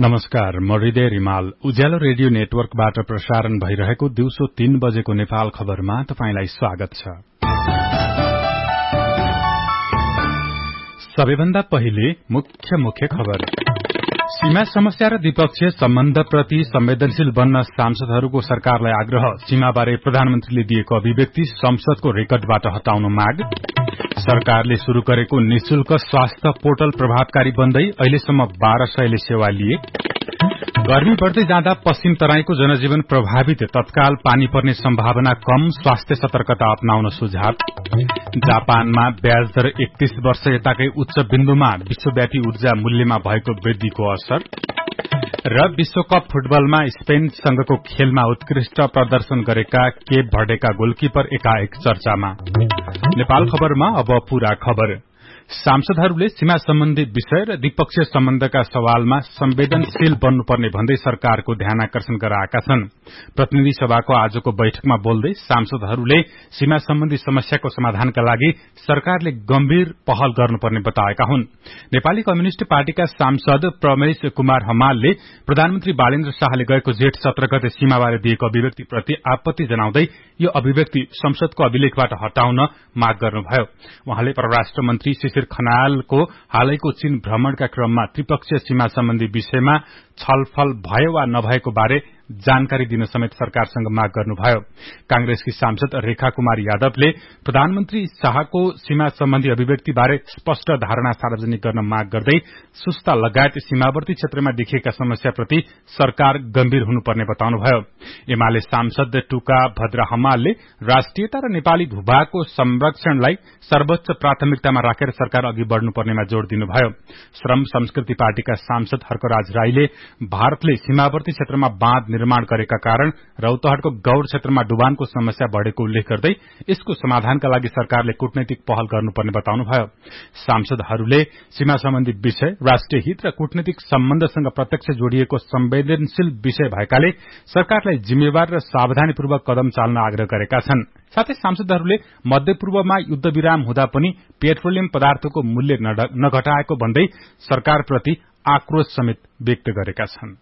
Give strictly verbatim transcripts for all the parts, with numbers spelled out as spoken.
नमस्कार, म हृदय रिमाल। उज्यालो रेडियो नेटवर्कबाट प्रसारण भइरहेको दिउँसो तीन बजेको नेपाल खबरमा तपाईंलाई स्वागत छ। सबैभन्दा पहिले मुख्य मुख्य खबर। सीमा समस्या र द्विपक्षीय सम्बन्धप्रति संवेदनशील बन्न सांसदहरूको सरकारलाई आग्रह। सीमाबारे प्रधानमन्त्रीले दिएको अभिव्यक्ति संसदको रेकर्डबाट हटाउन माग। सरकारले शुरू गरेको निशुल्क स्वास्थ्य पोर्टल प्रभावकारी बन्दै अहिलेसम्म बाह्र सयले सेवा लिए। गर्मी बढ़दै जाँदा पश्चिम तराईको जनजीवन प्रभावित, तत्काल पानी पर्ने सम्भावना कम, स्वास्थ्य सतर्कता अपनाउन सुझाव। जापानमा ब्याज दर एकतीस वर्ष यताकै उच्च बिन्दुमा, विश्वव्यापी ऊर्जा मूल्यमा भएको वृद्धिको असर। र विश्वकप फुटबलमा स्पेनसँगको खेलमा उत्कृष्ट प्रदर्शन गरेका केप भर्डेका गोलकिपर एकाएक चर्चामा। नेपाल खबरमा अब पूरा खबर। सांसदहरूले सीमा सम्बन्धी विषय र द्विपक्षीय सम्बन्धका सवालमा संवेदनशील बन्नुपर्ने भन्दै सरकारको ध्यानाकर्षण गराएका छन्। प्रतिनिधि सभाको आजको बैठकमा बोल्दै सांसदहरूले सीमा सम्बन्धी समस्याको समाधानका लागि सरकारले गम्भीर पहल गर्नुपर्ने बताएका हुन्। नेपाली कम्युनिष्ट पार्टीका सांसद प्रमेश कुमार हमालले प्रधानमन्त्री बालेन्द्र शाहले गएको जेठ सत्र गते सीमाबारे दिएको अभिव्यक्तिप्रति आपत्ति जनाउँदै यो अभिव्यक्ति संसदको अभिलेखबाट हटाउन माग गर्नुभयो। उहाँले परराष्ट्र मन्त्री शिशिर खनालको हालैको चीन भ्रमणका क्रममा त्रिपक्षीय सीमा सम्बन्धी विषयमा छलफल भयो वा नभएको बारे जानकारी दिन समेत सरकारसँग माग गर्नुभयो। कांग्रेसकी सांसद रेखा कुमार यादवले प्रधानमन्त्री शाहको सीमा सम्बन्धी अभिव्यक्ति बारे स्पष्ट धारणा सार्वजनिक गर्न माग गर्दै सुस्ता लगायत सीमावर्ती क्षेत्रमा देखिएका समस्याप्रति सरकार गम्भीर हुनुपर्ने बताउनुभयो। एमाले सांसद टुका भद्रा हमालले राष्ट्रियता र नेपाली भूभागको संरक्षणलाई सर्वोच्च प्राथमिकतामा राखेर सरकार अघि बढ़नुपर्नेमा जोड़ दिनुभयो। श्रम संस्कृति पार्टीका सांसद हर्कराज राईले भारतले सीमावर्ती क्षेत्रमा बाँध निर्माण गरेका कारण रौतहटको गौर क्षेत्रमा डुबानको समस्या बढ़ेको उल्लेख गर्दै यसको समाधानका लागि सरकारले कूटनैतिक पहल गर्नुपर्ने बताउनुभयो। सांसदहरूले सीमा सम्बन्धी विषय राष्ट्रिय हित र कूटनैतिक सम्बन्धसँग प्रत्यक्ष जोडिएको संवेदनशील विषय भएकाले सरकारलाई जिम्मेवार र सावधानीपूर्वक कदम चाल्न आग्रह गरेका छन्। साथै सांसदहरूले मध्यपूर्वमा युद्धविराम हुँदा पनि पेट्रोलियम पदार्थको मूल्य नघटाएको भन्दै सरकारप्रति आक्रोश समेत व्यक्त गरेका छन्।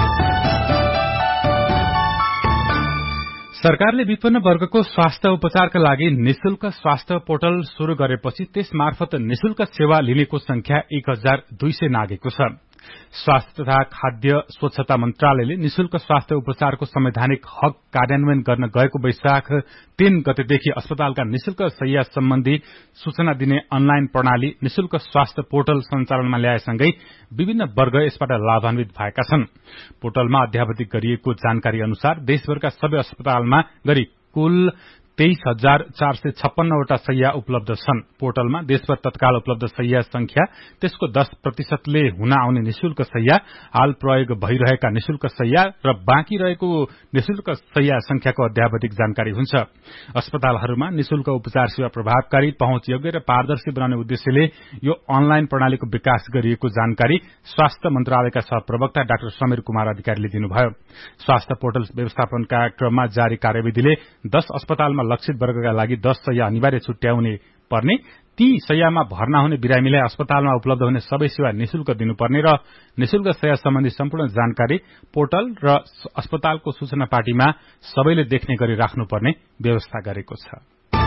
सरकारले विपन्न वर्गको स्वास्थ्य उपचारका लागि निशुल्क स्वास्थ्य पोर्टल शुरू गरेपछि त्यस मार्फत निशुल्क सेवा लिनेको संख्या एक हजार दुई सय नागेको छ। स्वास्थ्य तथा खाद्य स्वच्छता मन्त्रालयले निशुल्क स्वास्थ्य उपचारको संवैधानिक हक कार्यान्वयन गर्न गएको वैशाख तीन गतेदेखि अस्पतालका निशुल्क शैय्या सम्बन्धी सूचना दिने अनलाइन प्रणाली निशुल्क स्वास्थ्य पोर्टल सञ्चालनमा ल्याएसँगै विभिन्न वर्ग यसबाट लाभान्वित भएका छन्। पोर्टलमा अध्यावधिक गरिएको जानकारी अनुसार देशभरका सबै अस्पतालमा गरी कुल तेइस हजार चार सय छप्पन्नवटा शैय्या उपलब्ध छन्। पोर्टलमा देशभर तत्काल उपलब्ध शैय्या संख्या, त्यसको दस प्रतिशतले हुन आउने निशुल्क शैय्या, हाल प्रयोग भइरहेका निशुल्क शैय्या र बाँकी रहेको निशुल्क शैय्या संख्याको अध्यावधिक जानकारी हुन्छ। अस्पतालहरूमा निशुल्क उपचार सेवा प्रभावकारी, पहुँचयोग्य र पारदर्शी बनाउने उद्देश्यले यो अनलाइन प्रणालीको विकास गरिएको जानकारी स्वास्थ्य मन्त्रालयका सहप्रवक्ता डाक्टर समीर कुमार अधिकारीले दिनुभयो। स्वास्थ्य पोर्टल व्यवस्थापनका क्रममा जारी कार्यविधिले दस अस्पतालमा लक्षित वर्गका लागि दस शैय्या अनिवार्य छुट्याउने पर्ने, ती शैय्यामा भर्ना हुने बिरामीलाई अस्पतालमा उपलब्ध हुने सबै सेवा निशुल्क दिनुपर्ने र निशुल्क शैय्या सम्बन्धी सम्पूर्ण जानकारी पोर्टल र अस्पतालको सूचना पाटीमा सबैले देख्ने गरी राख्नुपर्ने व्यवस्था गरेको छ।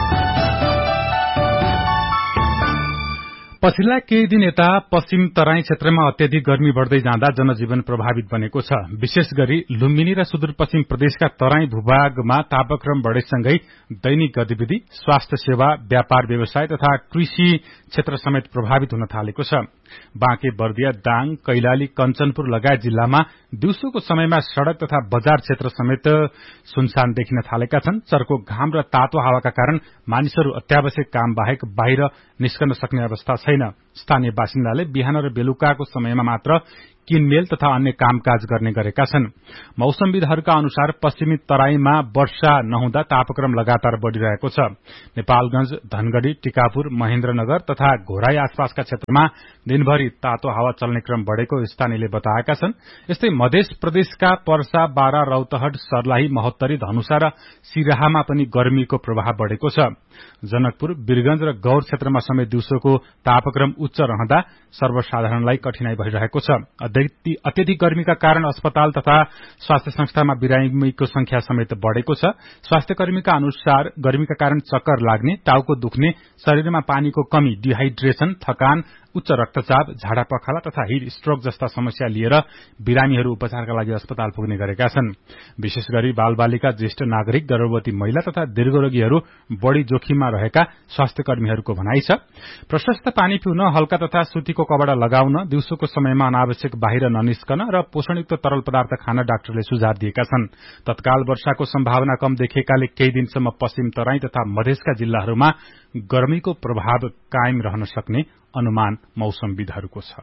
पछिल्ला केही दिन यता पश्चिम तराई क्षेत्रमा अत्याधिक गर्मी बढ़दै जाँदा जनजीवन प्रभावित बनेको छ। विशेष गरी लुम्बिनी र सुदूरपश्चिम प्रदेशका तराई भूभागमा तापक्रम बढ़ेसँगै दैनिक गतिविधि, स्वास्थ्य सेवा, व्यापार व्यवसाय तथा कृषि क्षेत्र समेत प्रभावित हुन थालेको छ। बाँके बर्दिया, दाङ, कैलाली, कञ्चनपुर लगायत जिल्लामा दिउँसोको समयमा सड़क तथा बजार क्षेत्र समेत सुनसान देखिन थालेका छन्। चर्को घाम र तातो हावाका कारण मानिसहरू अत्यावश्यक काम बाहेक बाहिर निस्कन सक्ने अवस्था छैन। स्थानीय बासिन्दाले बिहान र बेलुकाको समयमा मात्र किनमेल तथा अन्य कामकाज गर्ने गरेका छन्। मौसमविदहरूका अनुसार पश्चिमी तराईमा वर्षा नहुँदा तापक्रम लगातार बढ़िरहेको छ। नेपालगंज, धनगढ़ी, टिकापुर, महेन्द्रनगर तथा घोराई आसपासका क्षेत्रमा दिनभरि तातो हावा चल्ने क्रम बढ़ेको स्थानीयले बताएका छन्। यस्तै मध्य प्रदेशका पर्सा, बारा, रौतहट, सर्लाही, महोत्तरी, धनुषा र सिराहामा पनि गर्मीको प्रभाव बढ़ेको छ। जनकपुर, वीरगंज र गौर क्षेत्रमा समेत दिउँसोको तापक्रम उच्च रहँदा सर्वसाधारणलाई कठिनाई भइरहेको छ। अत्यधिक गर्मीका कारण अस्पताल तथा स्वास्थ्य संस्थामा बिरामीको संख्या समेत बढ़ेको छ। स्वास्थ्य कर्मीका अनुसार गर्मीका कारण चक्कर लाग्ने, टाउको दुख्ने, शरीरमा पानीको कमी, डिहाइड्रेशन, थकान, उच्च रक्तचाप, झाडा पखाला तथा हिट स्ट्रोक जस्ता समस्या लिएर बिरामीहरू उपचारका लागि अस्पताल पुग्ने गरेका छन्। विशेष गरी बालबालिका, ज्येष्ठ नागरिक, गर्भवती महिला तथा दीर्घरोगीहरू बढ़ी जोखिममा रहेका स्वास्थ्य कर्मीहरूको भनाइ छ। प्रशस्त पानी पिउन, हल्का तथा सुतीको कपड़ा लगाउन, दिउँसोको समयमा अनावश्यक बाहिर ननिस्कन र पोषणयुक्त तरल पदार्थ खान डाक्टरले सुझाव दिएका छन्। तत्काल वर्षाको सम्भावना कम देखिएकाले केही दिनसम्म पश्चिम तराई तथा मधेसका जिल्लाहरूमा गर्मीको प्रभाव कायम रहन सक्ने अनुमान मौसमविदहरूको छ।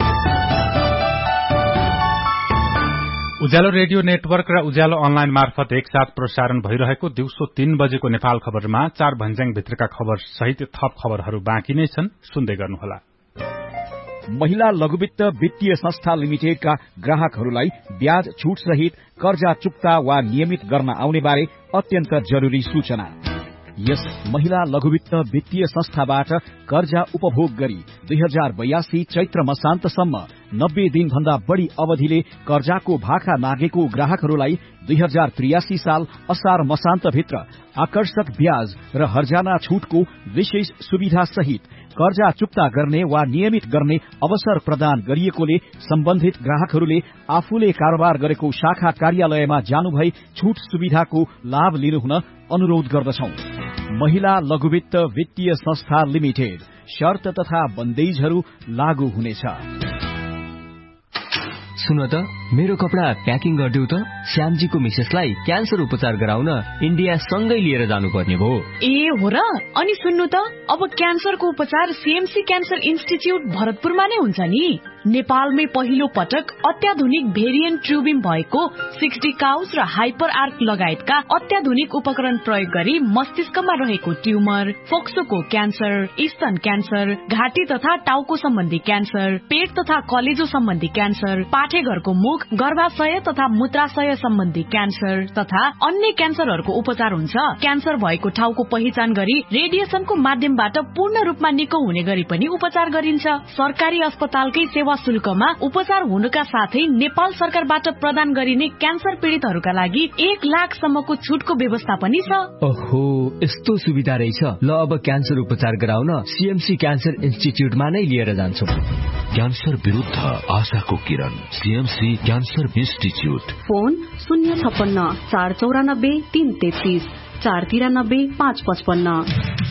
उज्यालो रेडियो नेटवर्क र उज्यालो अनलाइन मार्फत एकसाथ प्रसारण भइरहेको दिउँसो तीन बजेको नेपाल खबरमा चार भन्ज्याङ भित्रका खबर सहित थप खबरहरू बाँकी नै छन्, सुन्दै गर्नुहोला। महिला लघुवित्त वित्तीय संस्था लिमिटेडका ग्राहकहरूलाई ब्याज छूट सहित कर्जा चुक्ता वा नियमित गर्न आउने बारे अत्यन्त जरूरी सूचना। यस महिला लघुवित्त वित्तीय संस्थाबाट कर्जा उपभोग गरी दुई हजार बयासी चैत्र मसान्तसम्म नब्बे दिन भन्दा बढ़ी अवधिले कर्जाको भाका मागेको ग्राहकहरूलाई दुई हजार त्रियासी साल असार मसान्तभित्र आकर्षक ब्याज र हर्जाना छूटको विशेष सुविधा सहित कर्जा चुक्ता गर्ने वा नियमित गर्ने अवसर प्रदान गरिएकोले सम्बन्धित ग्राहकहरूले आफूले कारोबार गरेको शाखा कार्यालयमा जानुभई छूट सुविधाको लाभ लिनुहुन अनुरोध गर्दछौं। महिला लघुवित्त वित्तीय संस्था लिमिटेड, शर्त तथा बन्देजहरू लागू हुनेछ। सुन त, मेरो कपडा प्याकिङ गरिदेऊ त। श्यामजीको मिसेसलाई क्यान्सर उपचार गराउन इन्डिया सँगै लिएर जानुपर्ने भयो। ए हो र? अनि सुन्नु त, अब क्यान्सरको उपचार सीएमसी क्यान्सर इन्स्टिच्युट भरतपुरमा नै हुन्छ नि। नेपालमै पहिलो पटक अत्याधुनिक भेरिएन्ट ट्युबिम भएको सिक्सटी काउस र हाइपर आर्क लगायतका अत्याधुनिक उपकरण प्रयोग गरी मस्तिष्कमा रहेको ट्युमर, फोक्सोको क्यान्सर, स्तन क्यान्सर, घाँटी तथा टाउको सम्बन्धी क्यान्सर, पेट तथा कलेजो सम्बन्धी क्यान्सर, पाठेघरको मुख, गर्भाशय तथा मूत्राशय सम्बन्धी क्यान्सर तथा अन्य क्यान्सरहरूको उपचार हुन्छ। क्यान्सर भएको ठाउँको पहिचान गरी रेडिएसनको माध्यमबाट पूर्ण रूपमा निको हुने गरी पनि उपचार गरिन्छ। सरकारी अस्पतालकै सेवा शुल्कमा उपचार हुनुका साथै नेपाल सरकारबाट प्रदान गरिने क्यान्सर पीड़ितहरूका लागि एक लाख सम्मको छुटको व्यवस्था पनि छ। ओहो, यस्तो सुविधा रहेछ। ल, अब क्यान्सर उपचार गराउन सीएमसी क्यान्सर इन्स्टिच्युटमा नै लिएर जान्छौं। क्यान्सर विरुद्ध आशाको किरण, सीएमसी क्यान्सर इन्स्टिच्युट। फोन शून्य छप्पन्न चार चौरानब्बे तीन तेत्तीस चार तिरानब्बे पाँच पचपन्न।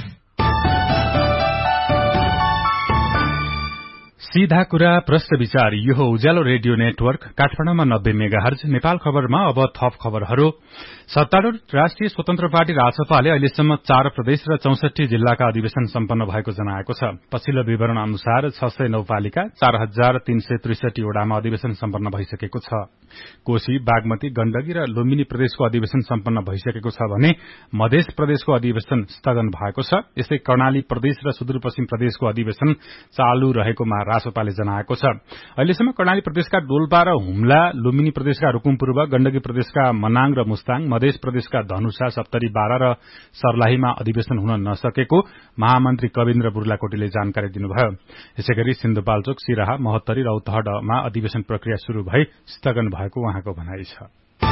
सीधा कुरा प्रश्न विचार, यो हो उज्यालो रेडियो नेटवर्क काठमाडौँमा नब्बे मेगाहर्ज। नेपाल खबरमा अब थप खबरहरू। सत्तारूढ़ राष्ट्रिय स्वतन्त्र पार्टी रासपाले अहिलेसम्म चार प्रदेश र चौसठी जिल्लाका अधिवेशन सम्पन्न भएको जनाएको छ। पछिल्लो विवरण अनुसार छ सय नौ पालिका, चार हजार तीन सय त्रिसठी वडामा अधिवेशन सम्पन्न भइसकेको छ। कोशी, बागमती, गण्डकी र लुम्बिनी प्रदेशको अधिवेशन सम्पन्न भइसकेको छ भने मधेस प्रदेशको अधिवेशन स्थगन भएको छ। यस्तै कर्णाली प्रदेश र सुदूरपश्चिम प्रदेशको अधिवेशन चालू रहेकोमा रासपाले जनाएको छ। अहिलेसम्म कर्णाली प्रदेशका डोल्पा र हुम्ला, लुम्बिनी प्रदेशका रुकुम पूर्व, गण्डकी प्रदेशका मनाङ र मुस्ताङ, मधेस प्रदेशका धनुषा, सप्तरी, बारा र सर्लाहीमा अधिवेशन हुन नसकेको महामन्त्री कविन्द्र बुर्लाकोटीले जानकारी दिनुभयो। यसैगरी सिन्धुपाल्चोक, सिराहा, महोत्तरी, रौतहटमा अधिवेशन प्रक्रिया शुरू भई स्थगन भएको उहाँको भनाइ छ।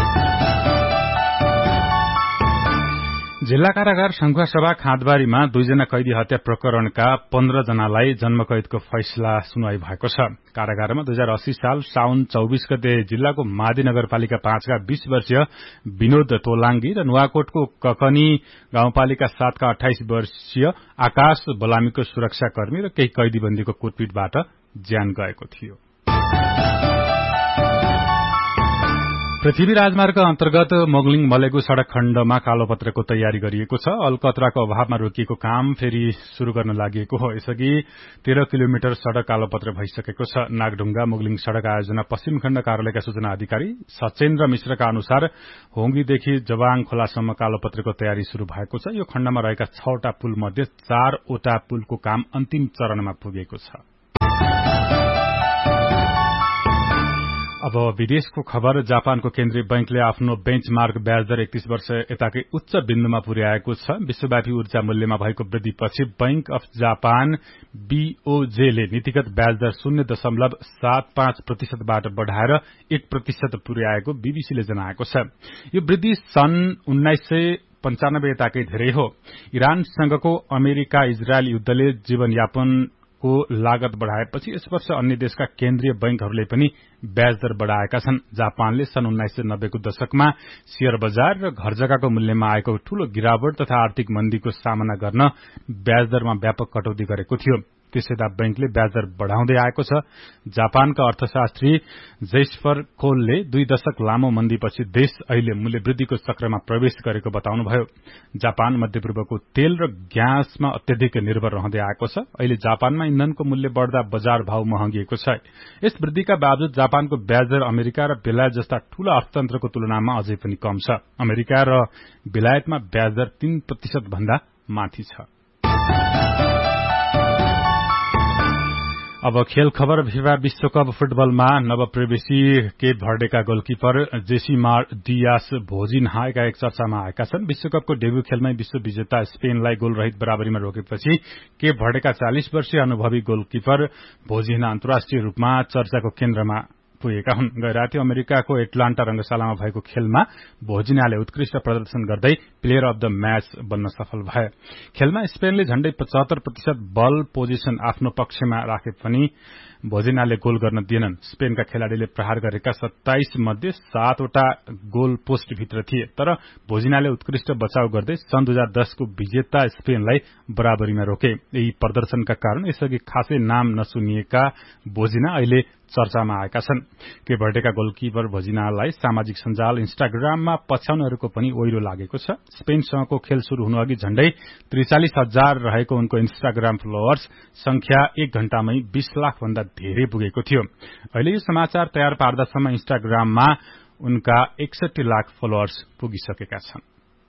जिल्ला कारागार संखुवासभा खाँदबारीमा दुईजना कैदी हत्या प्रकरणका पन्ध्र जनालाई जन्मकैदको फैसला सुनवाई भएको छ। कारागारमा दुई हजार अस्सी साल साउन चौबीस गते जिल्लाको मादी नगरपालिका पाँचका बीस वर्षीय विनोद तोलाङ्गी र नुवाकोटको ककनी गाउँपालिका सातका अठाइस वर्षीय आकाश बलामीको सुरक्षाकर्मी र केही कैदीबन्दीको कुटपिटबाट ज्यान गएको थियो। पृथ्वी राजमार्ग अन्तर्गत मोगलिङ मलेगु सड़क खण्डमा कालोपत्रको तयारी गरिएको छ। अलकतराको अभावमा रोकिएको काम फेरि शुरू गर्न लागि हो। यसअघि तेह्र किलोमिटर सड़क कालोपत्र भइसकेको छ। नागढुङ्गा मोगलिङ सड़क आयोजना पश्चिम खण्ड कार्यालयका सूचना अधिकारी सचेन्द्र मिश्रका अनुसार होंगीदेखि जवाङ खोलासम्म कालोपत्रको तयारी शुरू भएको छ। यो खण्डमा रहेका छवटा पुल मध्ये चारवटा पुलको काम अन्तिम चरणमा पुगेको छ। अब विदेशको खबर। जापानको केन्द्रीय बैंकले आफ्नो बेन्चमार्क ब्याज दर एकतीस वर्ष यताकै उच्च बिन्दुमा पुर्याएको छ। विश्वव्यापी ऊर्जा मूल्यमा भएको वृद्धिपछि बैंक अफ जापान बीओजेले नीतिगत ब्याज दर शून्य दशमलव सात पाँच प्रतिशतबाट बढ़ाएर एक प्रतिशत पुर्याएको बीबीसीले जनाएको छ। यो वृद्धि सन् उन्नाइस सय पञ्चानब्बे यताकै धेरै हो। इरानसँगको अमेरिका इजरायल युद्धले जीवनयापन को लागत बढ़ाएपछि यस वर्ष अन्य देशका केन्द्रीय बैंकहरूले पनि ब्याज दर बढ़ाएका छन्। जापानले सन् उन्नाइस सय नब्बेको दशकमा शेयर बजार र घर जग्गाको मूल्यमा आएको ठूलो गिरावट तथा आर्थिक मन्दीको सामना गर्न ब्याज दरमा व्यापक कटौती गरेको थियो। त्यसैदा बैंकले ब्याज दर बढ़ाउँदै आएको छ। जापानका अर्थशास्त्री जैस्पर कोलले दुई दशक लामो मन्दीपछि देश अहिले मूल्य वृद्धिको चक्रमा प्रवेश गरेको बताउनुभयो। जापान मध्यपूर्वको तेल र ग्यासमा अत्यधिक निर्भर रहँदै आएको छ। अहिले जापानमा इन्धनको मूल्य बढ़दा बजार भाव महँगिएको छ। यस वृद्धिका बावजुद जापानको ब्याज दर अमेरिका र बेलायत जस्ता ठूला अर्थतन्त्रको तुलनामा अझै पनि कम छ। अमेरिका र बेलायतमा ब्याज दर तीन प्रतिशत भन्दा माथि छ। अब खेल खबर। फिफा विश्वकप फुटबलमा नवप्रवेशी केप भर्डेका गोलकिपर जेसिमार डियास भोजिन्हा एकाएक चर्चामा आएका छन्। विश्वकपको डेब्यू खेलमै विश्व विजेता स्पेनलाई गोलरहित बराबरीमा रोकेपछि केप भर्डेका चालीस वर्षीय अनुभवी गोलकिपर भोजिन्हा अन्तर्राष्ट्रिय रूपमा चर्चाको केन्द्रमा पुगेका हुन्। गैराती अमेरिकाको एटलान्टा रंगशालामा भएको खेलमा भोजिन्हाले उत्कृष्ट प्रदर्शन गर्दै प्लेयर अफ द म्याच बन्न सफल भए। खेलमा स्पेनले झण्डै पचहत्तर प्रतिशत बल पोजिशन आफ्नो पक्षमा राखे पनि भोजिन्हाले गोल गर्न दिएनन्। स्पेनका खेलाड़ीले प्रहार गरेका सत्ताइस मध्ये सातवटा गोल पोस्टभित्र थिए, तर भोजिन्हाले उत्कृष्ट बचाव गर्दै सन् दुई हजार दसको विजेता स्पेनलाई बराबरीमा रोके। यही प्रदर्शनका कारण यसअघि खासै नाम नसुनिएका भोजिन्हा अहिले चर्चामा आएका छन्। केप भर्डेका गोलकिपर भोजिन्हालाई सामाजिक सञ्जाल इन्स्टाग्राममा पछ्याउनेहरूको पनि ओइरो लागेको छ। स्पेनसँगको खेल शुरू हुनुअघि झण्डै त्रिचालिस हजार रहेको उनको इन्स्टाग्राम फलोअर्स संख्या एक घण्टामै बीस लाख भन्दा धेरै पुगेको थियो। अहिले यो समाचार तयार पार्दासम्म इन्स्टाग्राममा उनका एकसठी लाख फलोअर्स पुगिसकेका छन्।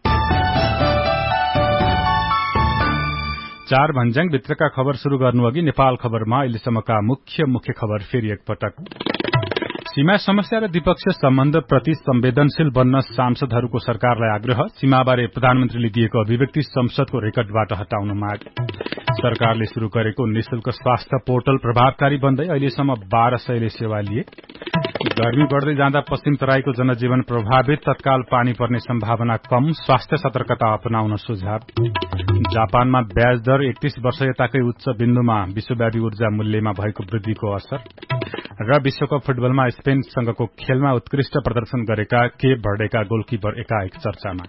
चार भन्ज्याङ भित्रका खबर शुरू गर्नुअघि नेपाल खबरमा अहिलेसम्मका मुख्य मुख्य खबर फेरि एकपटक। सीमा समस्या र द्विपक्षीय सम्बन्धप्रति संवेदनशील बन्न सांसदहरूको सरकारलाई आग्रह। सीमाबारे प्रधानमन्त्रीले दिएको अभिव्यक्ति संसदको रेकर्डबाट हटाउन माग। सरकारले शुरू गरेको निशुल्क स्वास्थ्य पोर्टल प्रभावकारी बन्दै अहिलेसम्म बाह्र सयले सेवा लिए। गर्मी बढ़दै जाँदा पश्चिम तराईको जनजीवन प्रभावित, तत्काल पानी पर्ने सम्भावना कम, स्वास्थ्य सतर्कता अपनाउन सुझाव। जापानमा ब्याज दर एकतीस वर्ष यताकै उच्च बिन्दुमा, विश्वव्यापी ऊर्जा मूल्यमा भएको वृद्धिको असर। र विश्वकप फुटबलमा स्पेनसँगको खेलमा उत्कृष्ट प्रदर्शन गरेका केप भर्डेका गोलकिपर एकाएक चर्चामा।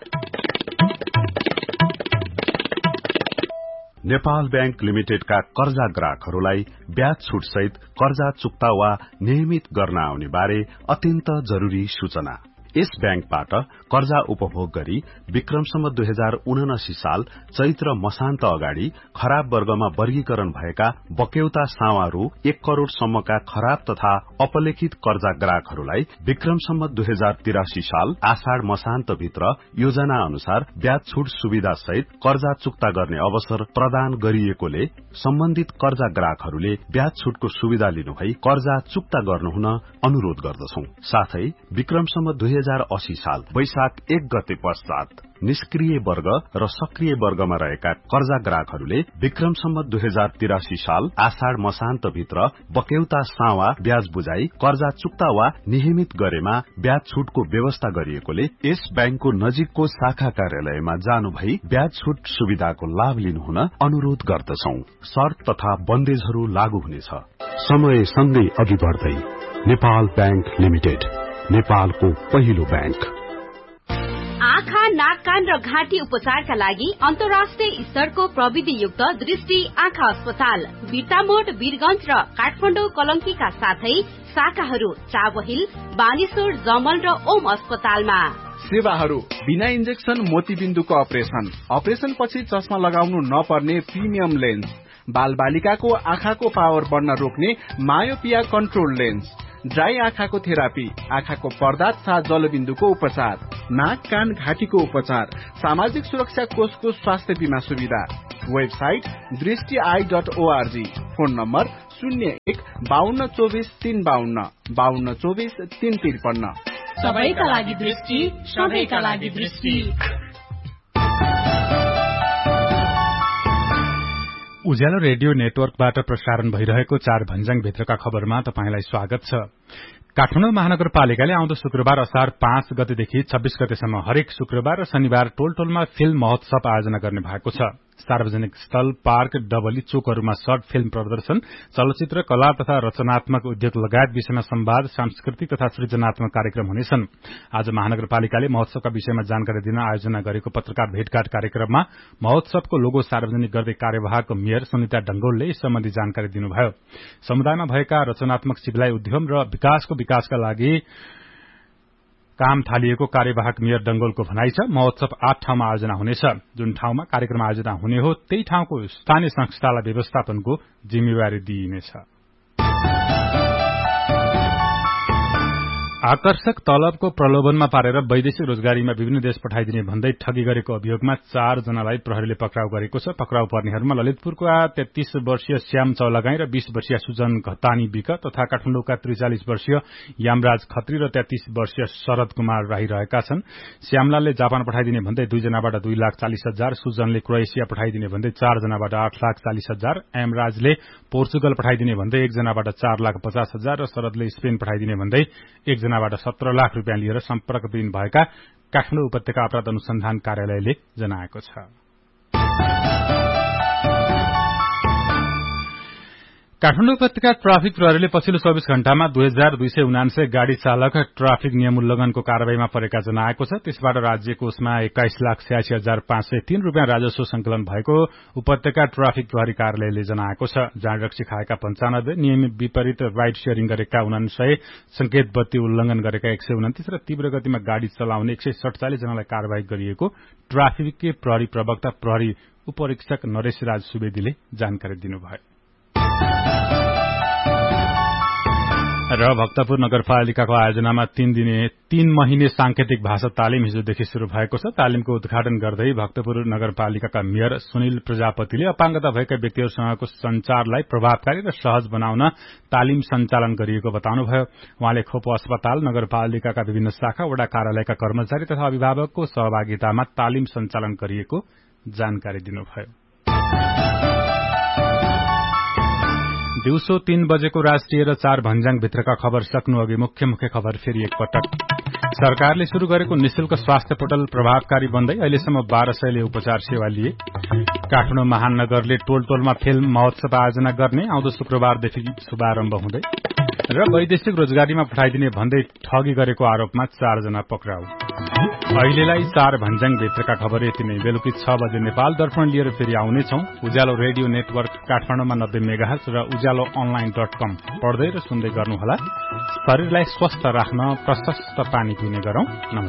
नेपाल बैंक लिमिटेडका कर्जा ग्राहकहरूलाई ब्याज छुट सहित कर्जा चुक्ता वा नियमित गर्न आउने बारे अत्यन्त जरूरी सूचना। यस बैंकबाट कर्जा उपभोग गरी विक्रमसम्म दुई हजार उनासी साल चैत्र मसान्त अगाडि खराब वर्गमा वर्गीकरण भएका बक्यौता सावा रु एक करोड़ सम्मका खराब तथा अपलेखित कर्जा ग्राहकहरूलाई विक्रमसम्म दुई हजार तिरासी साल आषाढ़ मसान्त भित्र योजना अनुसार ब्याज छुट सुविधा सहित कर्जा चुक्ता गर्ने अवसर प्रदान गरिएकोले सम्बन्धित कर्जा ग्राहकहरूले ब्याज छुटको सुविधा लिनुभई कर्जा चुक्ता गर्नुहुन अनुरोध गर्दछौं। साथै विक्रमसम्म दुई हजार अस्सी साल वैशाख एक गते पश्चात निष्क्रिय वर्ग र सक्रिय वर्गमा रहेका कर्जा ग्राहकहरूले विक्रमसम्म दुई हजार तिरासी साल आषाढ़ मसान्त भित्र बक्यौता सावा ब्याज बुझाई कर्जा चुक्ता वा नियमित गरेमा ब्याज छुटको व्यवस्था गरिएकोले यस बैंकको नजिकको शाखा कार्यालयमा जानु भई ब्याज छुट सुविधाको लाभ लिनुहुन अनुरोध गर्दछौं। शर्त तथा बन्देजहरू लागू हुनेछ। समय सँगै अघि बढ्दै नेपाल बैंक लिमिटेड, नेपालको पहिलो बैंक। आँखा, नाक, कान र घाँटी उपचारका लागि अन्तर्राष्ट्रिय स्तरको प्रविधियुक्त दृष्टि आँखा अस्पताल बिर्तामोड, वीरगंज र काठमाडौँ कलंकीका साथै शाखाहरू चाबहिल, बानेश्वर, जमल र ओम अस्पतालमा। सेवाहरू बिना इन्जेक्सन मोतीबिन्दुको अपरेशन, अपरेशन पछि चस्मा लगाउनु नपर्ने प्रिमियम लेन्स, बाल बालिकाको आँखाको पावर बढ्न रोक्ने मायोपिया कन्ट्रोल लेन्स, ड्राई आँखाको थेरापी, आँखाको पर्दा तथा जलबिन्दुको उपचार, नाक, कान, घाँटीको उपचार, सामाजिक सुरक्षा कोषको स्वास्थ्य बीमा सुविधा। वेबसाइट दृष्टि I dot ORG. Phone number शून्य एक बाहन्न चौबिस तीन बाहन्न बाहन्न चौबिस तीन त्रिपन्न। सबैका लागि दृष्टि, सबैका लागि दृष्टि। उज्यालो रेडियो नेटवर्कबाट प्रसारण भइरहेको चार भन्ज्याङ भित्रका खबरमा तपाईंलाई स्वागत छ। काठमाडौँ महानगरपालिकाले आउँदो शुक्रबार असार पाँच गतेदेखि छब्बीस गतेसम्म हरेक शुक्रबार र शनिबार टोल टोलमा फिल्म महोत्सव आयोजना गर्ने भएको छ। सार्वजनिक स्थल, पार्क, डबली चोकहरूमा सर्ट फिल्म प्रदर्शन, चलचित्र, कला तथा रचनात्मक उद्योग लगायत विषयमा संवाद, सांस्कृतिक तथा सृजनात्मक कार्यक्रम हुनेछन्। आज महानगरपालिकाले महोत्सवका विषयमा जानकारी दिन आयोजना गरेको पत्रकार भेटघाट कार्यक्रममा महोत्सवको लोगो सार्वजनिक गर्दै कार्यवाहक मेयर सुनिता डंगोलले यस सम्बन्धी जानकारी दिनुभयो। समुदायमा भएका रचनात्मक सिविलाई उद्यम र विकासको विकासका लागि काम थालिएको कार्यवाहक मेयर डंगोलको भनाइ छ। महोत्सव आठ ठाउँमा आयोजना हुनेछ। जुन ठाउँमा कार्यक्रम आयोजना हुने हो त्यही ठाउँको स्थानीय संस्थालाई व्यवस्थापनको जिम्मेवारी दिइनेछ। आकर्षक तलबको प्रलोभनमा पारेर वैदेशिक रोजगारीमा विभिन्न देश पठाइदिने भन्दै ठगी गरेको अभियोगमा चार जनालाई प्रहरीले पक्राउ गरेको छ। पक्राउ पर्नेहरूमा ललितपुरका तेत्तीस वर्षीय श्याम चौलागाई र बीस वर्षीय सुजन घतानी विक तथा काठमाडौँका त्रिचालिस वर्षीय यामराज खत्री र तेत्तीस वर्षीय शरद कुमार राई रहेका छन्। श्यामलालले जापान पठाइदिने भन्दै दुईजनाबाट दुई लाख चालिस हजार, सुजनले क्रोएसिया पठाइदिने भन्दै चारजनाबाट आठ लाख चालिस हजार, यामराजले पोर्चुगल पठाइदिने भन्दै एकजनाबाट चार लाख पचास हजार र शरदले स्पेन पठाइदिने भन्दै एकजना बाट सत्र लाख रूपियाँ लिएर सम्पर्कविहीन भएका काठमाडौँ उपत्यका अपराध अनुसन्धान कार्यालयले जनाएको छ। काठमाडौँ उपत्यका ट्राफिक प्रहरीले पछिल्लो चौबिस घण्टामा दुई हजार दुई सय उनान्सय गाड़ी चालक ट्राफिक नियम उल्लंघनको कार्यवाहीमा परेका जनाएको छ। त्यसबाट राज्य कोषमा एक्काइस लाख छयासी हजार पाँच सय तीन रूपियाँ राजस्व संकलन भएको उपत्यका ट्राफिक प्रहरी कार्यालयले जनाएको छ। जाँडरक्सी खाएका पञ्चानब्बे, नियम विपरीत राइड शेयरिङ गरेका उनान्सय, संकेत बत्ती उल्लंघन गरेका एक सय उन्तिस र तीव्र गतिमा गाड़ी चलाउने एक सय सड़चालिस जनालाई कार्यवाही गरिएको ट्राफिक प्रहरी प्रवक्ता प्रहरी उपरीक्षक नरेश राज सुवेदीले जानकारी दिनुभयो। र भक्तपुर नगरपालिकाको आयोजनामा तीन दिने तीन महिने सांकेतिक भाषा तालिम हिजोदेखि शुरू भएको छ। तालिमको उद्घाटन गर्दै भक्तपुर नगरपालिकाका मेयर सुनिल प्रजापतिले अपाङ्गता भएका व्यक्तिहरूसँगको संचारलाई प्रभावकारी र सहज बनाउन तालिम सञ्चालन गरिएको बताउनुभयो। उहाँले खोपो अस्पताल, नगरपालिकाका विभिन्न शाखा, वडा कार्यालयका कर्मचारी तथा अभिभावकको सहभागितामा तालिम सञ्चालन गरिएको जानकारी दिनुभयो। दिउँसो तीन बजेको राष्ट्रिय र चार भन्ज्याङ भित्रका खबर सक्नु अघि मुख्य मुख्य खबर फेरि एकपटक। सरकारले शुरू गरेको निशुल्क स्वास्थ्य पोर्टल प्रभावकारी बन्दै अहिलेसम्म बाह्र सयले उपचार सेवा लिए। काठमाडौँ महानगरले टोल टोलमा फिल्म महोत्सव आयोजना गर्ने आउँदो शुक्रबारदेखि शुभारम्भ हुँदै र वैदेशिक रोजगारीमा पठाइदिने भन्दै ठगी गरेको आरोपमा चारजना पक्राउ। अहिलेलाई चार भन्ज्याङ भित्रका खबर यति नै। बेलुकी छ बजे नेपाल दर्पण लिएर फेरि आउनेछौं। उज्यालो रेडियो नेटवर्क काठमाडौँमा नब्बे मेगाहर्ज र उज्यालो अनलाइन डट कम पढ्दै र सुन्दै गर्नुहोला। शरीरलाई स्वस्थ राख्न प्रशस्त पानी पिउने गरौं। नमस्कार।